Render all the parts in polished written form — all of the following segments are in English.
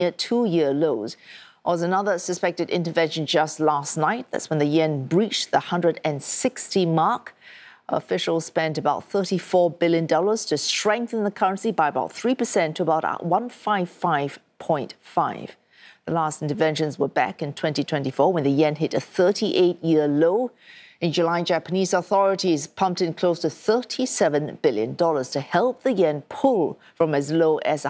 near two-year lows. There was another suspected intervention just last night. That's when the yen breached the 160 mark. Officials spent about $34 billion to strengthen the currency by about 3% to about 155.5. The last interventions were back in 2024 when the yen hit a 38-year low. In July, Japanese authorities pumped in close to $37 billion to help the yen pull from as low as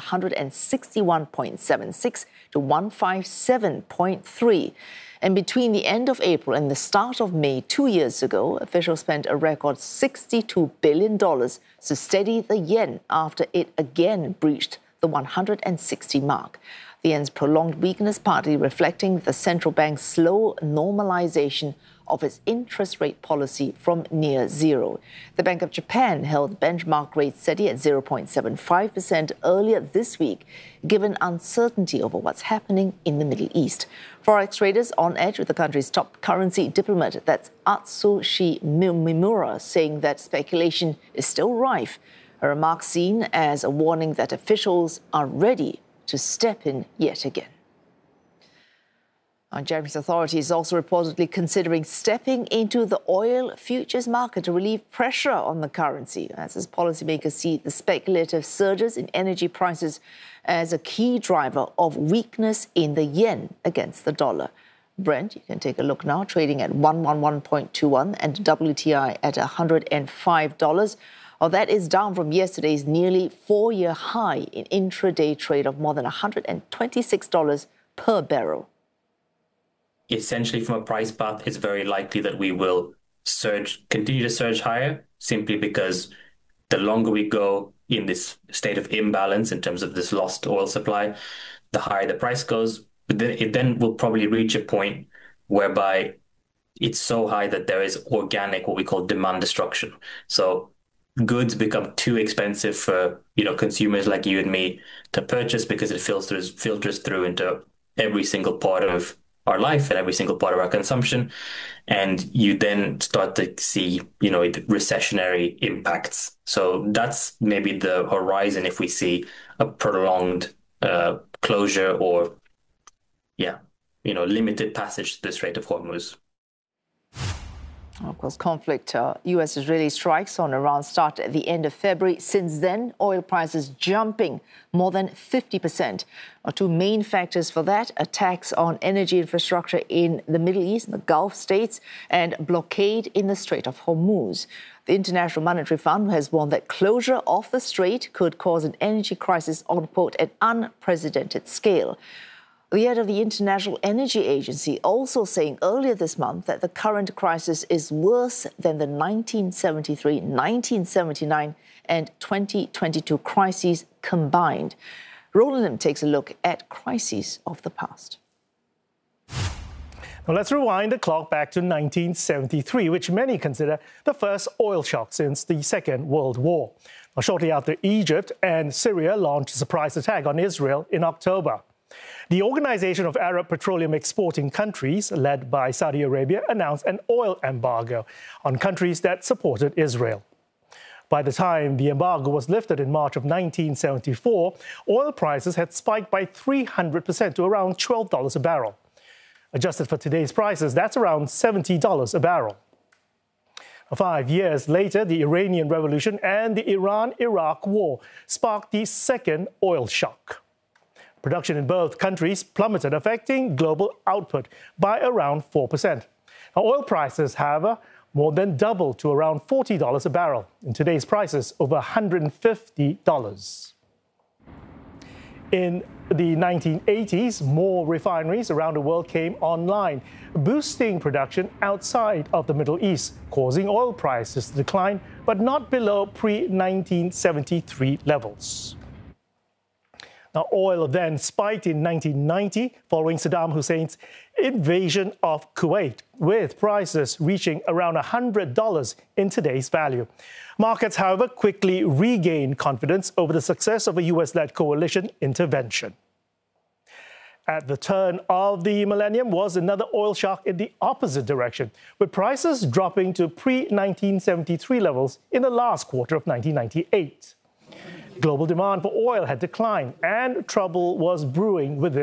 161.76 to 157.3. And between the end of April and the start of May 2 years ago, officials spent a record $62 billion to steady the yen after it again breached the 160 mark. The yen's prolonged weakness partly reflecting the central bank's slow normalization of its interest rate policy from near zero. The Bank of Japan held benchmark rates steady at 0.75% earlier this week, given uncertainty over what's happening in the Middle East. Forex traders on edge with the country's top currency diplomat, that's Atsushi Mimura, saying that speculation is still rife. A remark seen as a warning that officials are ready to step in yet again. Japanese authorities also reportedly considering stepping into the oil futures market to relieve pressure on the currency, as policymakers see the speculative surges in energy prices as a key driver of weakness in the yen against the dollar. Brent, you can take a look now, trading at 111.21 and WTI at $105. Well, that is down from yesterday's nearly four-year high in intraday trade of more than $126 per barrel. Essentially, from a price path, it's very likely that we will continue to surge higher, simply because the longer we go in this state of imbalance in terms of this lost oil supply, the higher the price goes. But it then will probably reach a point whereby it's so high that there is organic, what we call demand destruction. So goods become too expensive for consumers like you and me to purchase because it filters through into every single part of our life and every single part of our consumption, and you then start to see recessionary impacts. So that's maybe the horizon if we see a prolonged closure or limited passage to the Strait of Hormuz. Of course, conflict, U.S.-Israeli strikes on Iran started at the end of February. Since then, oil prices jumping more than 50%. Two main factors for that: attacks on energy infrastructure in the Middle East, the Gulf states, and blockade in the Strait of Hormuz. The International Monetary Fund has warned that closure of the strait could cause an energy crisis on, quote, an unprecedented scale. The head of the International Energy Agency also saying earlier this month that the current crisis is worse than the 1973, 1979 and 2022 crises combined. Roland Lim takes a look at crises of the past. Now let's rewind the clock back to 1973, which many consider the first oil shock since the Second World War. Now, shortly after Egypt and Syria launched a surprise attack on Israel in October. The Organization of Arab Petroleum Exporting Countries, led by Saudi Arabia, announced an oil embargo on countries that supported Israel. By the time the embargo was lifted in March of 1974, oil prices had spiked by 300% to around $12 a barrel. Adjusted for today's prices, that's around $70 a barrel. 5 years later, the Iranian Revolution and the Iran-Iraq War sparked the second oil shock. Production in both countries plummeted, affecting global output by around 4%. Now, oil prices, however, more than doubled to around $40 a barrel. In today's prices, over $150. In the 1980s, more refineries around the world came online, boosting production outside of the Middle East, causing oil prices to decline, but not below pre-1973 levels. Now, oil then spiked in 1990 following Saddam Hussein's invasion of Kuwait, with prices reaching around $100 in today's value. Markets, however, quickly regained confidence over the success of a U.S.-led coalition intervention. At the turn of the millennium was another oil shock in the opposite direction, with prices dropping to pre-1973 levels in the last quarter of 1998. Global demand for oil had declined and trouble was brewing within